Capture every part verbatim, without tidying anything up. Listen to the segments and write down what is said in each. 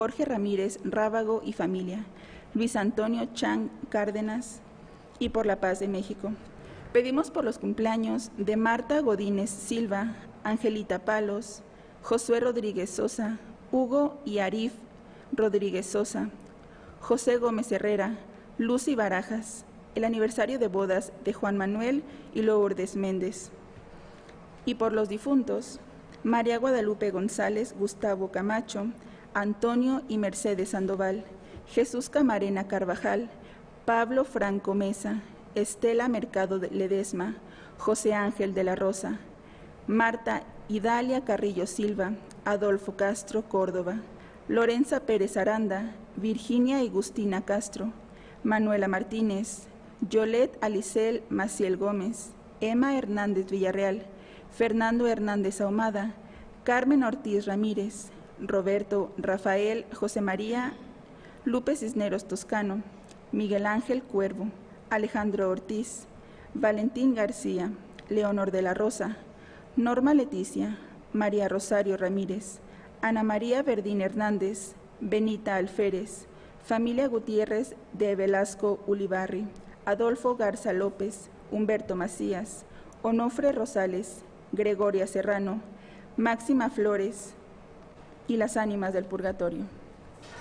Jorge Ramírez Rábago y familia, Luis Antonio Chang Cárdenas, y por la paz de México. Pedimos por los cumpleaños de Marta Godínez Silva, Angelita Palos, Josué Rodríguez Sosa, Hugo y Arif Rodríguez Sosa, José Gómez Herrera, Lucy Barajas, el aniversario de bodas de Juan Manuel y Lourdes Méndez. Y por los difuntos, María Guadalupe González, Gustavo Camacho, Antonio y Mercedes Sandoval, Jesús Camarena Carvajal, Pablo Franco Mesa, Estela Mercado de Ledesma, José Ángel de la Rosa, Marta Idalia Carrillo Silva, Adolfo Castro Córdoba, Lorenza Pérez Aranda, Virginia Agustina Castro, Manuela Martínez, Yolet Alicel Maciel Gómez, Emma Hernández Villarreal, Fernando Hernández Ahumada, Carmen Ortiz Ramírez, Roberto Rafael José María Lupe Cisneros Toscano, Miguel Ángel Cuervo, Alejandro Ortiz, Valentín García, Leonor de la Rosa, Norma Leticia, María Rosario Ramírez, Ana María Verdín Hernández, Benita Alférez, familia Gutiérrez de Velasco Ulibarri, Adolfo Garza López, Humberto Macías, Onofre Rosales, Gregoria Serrano, Máxima Flores y las ánimas del purgatorio.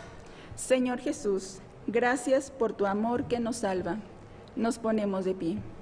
Señor Jesús, gracias por tu amor que nos salva. Nos ponemos de pie.